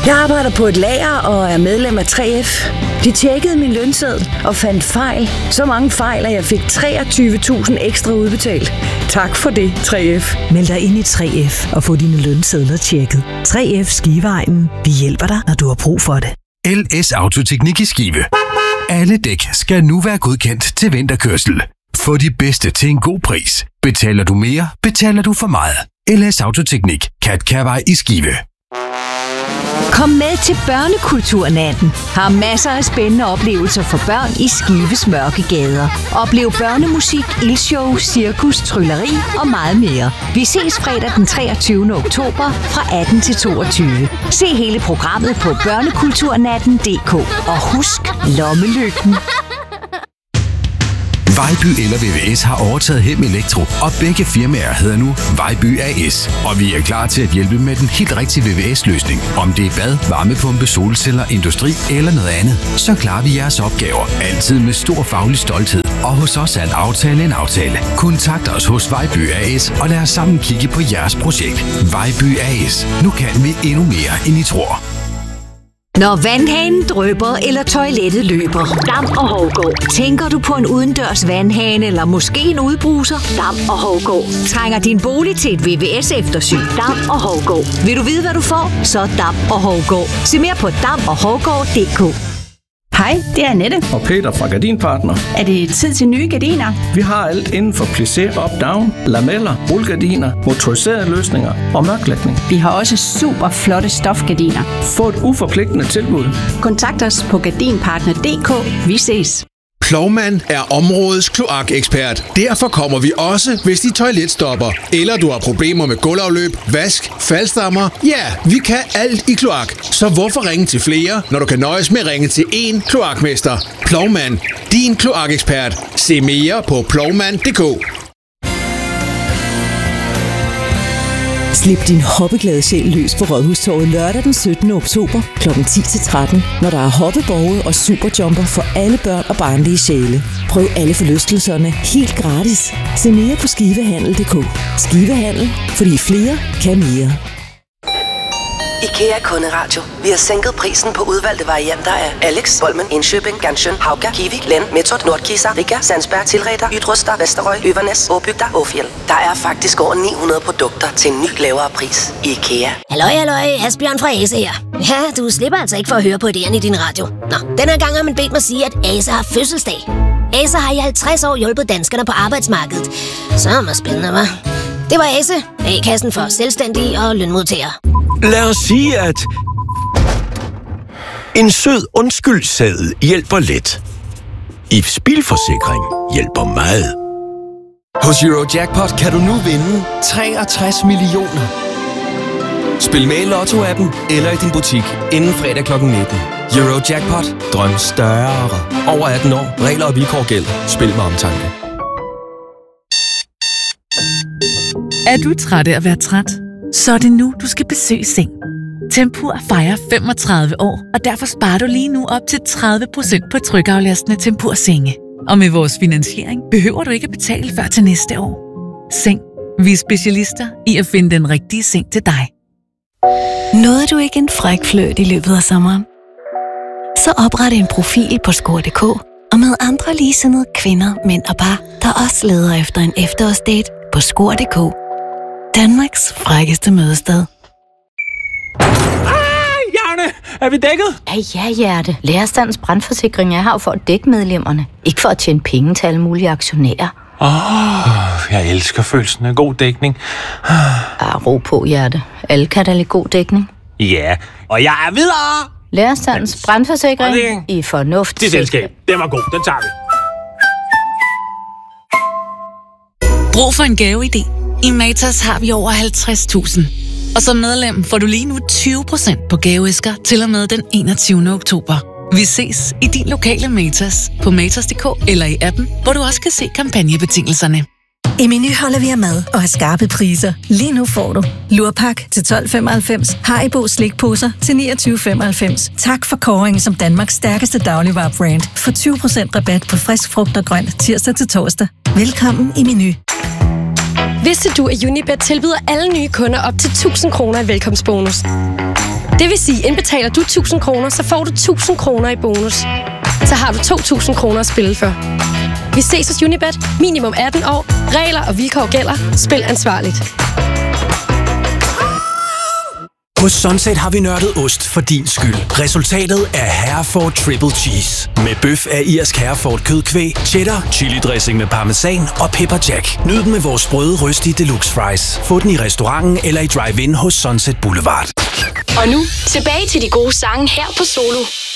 Jeg arbejder på et lager og er medlem af 3F. De tjekkede min lønseddel og fandt fejl. Så mange fejl, at jeg fik 23.000 ekstra udbetalt. Tak for det, 3F. Meld dig ind i 3F og få dine lønsedler tjekket. 3F Skiveegnen. Vi hjælper dig, når du har brug for det. LS Autoteknik i Skive. Alle dæk skal nu være godkendt til vinterkørsel. Få de bedste til en god pris. Betaler du mere, betaler du for meget. LS Autoteknik. Katkærvej i Skive. Kom med til Børnekulturnatten. Har masser af spændende oplevelser for børn i Skives mørke gader. Oplev børnemusik, ildshow, cirkus, trylleri og meget mere. Vi ses fredag den 23. oktober fra 18 til 22. Se hele programmet på børnekulturnatten.dk. Og husk lommelygten. Vejby eller VVS har overtaget Hem Elektro, og begge firmaer hedder nu Vejby AS. Og vi er klar til at hjælpe med den helt rigtige VVS-løsning. Om det er bad, varmepumpe, solceller, industri eller noget andet, så klarer vi jeres opgaver. Altid med stor faglig stolthed. Og hos os er en aftale. Kontakt os hos Vejby AS, og lad os sammen kigge på jeres projekt. Vejby AS. Nu kan vi endnu mere, end I tror. Når vandhanen drypper eller toilettet løber, damp og hovgård. Tænker du på en udendørs vandhane eller måske en udbruser? Damp og hovgård. Trænger din bolig til et VVS-eftersyn? Damp og hovgård. Vil du vide, hvad du får? Så damp og hovgård. Se mere på damp-og-hovgård.dk. Hej, det er Annette og Peter fra Gardinpartner. Er det tid til nye gardiner? Vi har alt inden for plissé, up-down, lameller, rullegardiner, motoriserede løsninger og mørklægning. Vi har også super flotte stofgardiner. Få et uforpligtende tilbud. Kontakt os på gardinpartner.dk. Vi ses. Plovmand er områdets kloakekspert. Derfor kommer vi også, hvis dit toilet stopper. Eller du har problemer med gulvafløb, vask, faldstammer. Ja, vi kan alt i kloak. Så hvorfor ringe til flere, når du kan nøjes med at ringe til én kloakmester? Plovmand. Din kloakekspert. Se mere på plovmand.dk. Slip din hoppeglade sjæl løs på Rådhustorvet lørdag den 17. oktober kl. 10-13, når der er hoppeborge og superjumper for alle børn og barnlige sjæle. Prøv alle forlystelserne helt gratis. Se mere på skivehandel.dk. Skivehandel, fordi flere kan mere. IKEA Kunderadio. Vi har sænket prisen på udvalgte varianter af Alex, Bolmen, Enschøbing, Ganshøn, Hauga, Kivik, Len, Metod, Nordkisa, Riga, Sandsberg, Tilreder, Ydruster, Vesterøj, Øvernes, Åbygda, Åfjell. Der er faktisk over 900 produkter til en ny lavere pris i IKEA. Halløj, Asbjørn fra Ase her. Ja, du slipper altså ikke for at høre på idéerne i din radio. Nå, den her gang har man bedt mig sige, at Ase har fødselsdag. Ase har i 50 år hjulpet danskerne på arbejdsmarkedet. Så er det spændende, hva'? Det var Ase, A-kassen for selvstændige og lønmodtagere. Lad os sige, at en sød undskyldseddel hjælper lidt. IF's bilforsikring hjælper meget. Hos Eurojackpot kan du nu vinde 63 millioner. Spil med i Lotto-appen eller i din butik inden fredag kl. 19. Eurojackpot. Drøm større. Over 18 år. Regler og vilkår gælder. Spil med omtanke. Er du træt af at være træt? Så er det nu, du skal besøge Seng. Tempur fejrer 35 år, og derfor sparer du lige nu op til 30% på trykaflastende Tempur-senge. Og med vores finansiering behøver du ikke at betale før til næste år. Seng. Vi er specialister i at finde den rigtige seng til dig. Nåede du ikke en fræk fløjt i løbet af sommeren? Så opret en profil på Score.dk og med andre ligesindede kvinder, mænd og par, der også leder efter en efterårsdate på Score.dk. Danmarks frækkeste mødested. Javne, er vi dækket? Ja, Hjerte. Lærerstandens brandforsikring er her for at dække medlemmerne. Ikke for at tjene penge til alle mulige aktionærer. Jeg elsker følelsen af god dækning. Ro på, Hjerte. Alle kan da lide god dækning. Ja, og jeg er videre! Lærerstandens brandforsikring i fornuft. Det selskab, den var god, den tager vi. Brug for en gaveidé. I Matas har vi over 50.000. Og som medlem får du lige nu 20% på gaveæsker til og med den 21. oktober. Vi ses i din lokale Matas på matas.dk eller i appen, hvor du også kan se kampagnebetingelserne. I Meny holder vi af mad og har skarpe priser. Lige nu får du lurpak til 12,95, Haribo slikposer til 29,95. Tak for kåringen som Danmarks stærkeste dagligvarebrand. Få 20% rabat på frisk frugt og grønt tirsdag til torsdag. Velkommen i Meny. Vidste du, at Unibet tilbyder alle nye kunder op til 1.000 kroner i velkomstbonus? Det vil sige, indbetaler du 1.000 kroner, så får du 1.000 kroner i bonus. Så har du 2.000 kroner at spille for. Vi ses hos Unibet. Minimum 18 år. Regler og vilkår gælder. Spil ansvarligt. Hos Sunset har vi nørdet ost for din skyld. Resultatet er Hereford Triple Cheese. Med bøf af irsk Hereford kødkvæg, cheddar, chili dressing med parmesan og pepper jack. Nyd den med vores sprøde røstige deluxe fries. Få den i restauranten eller i drive-in hos Sunset Boulevard. Og nu tilbage til de gode sange her på Solo.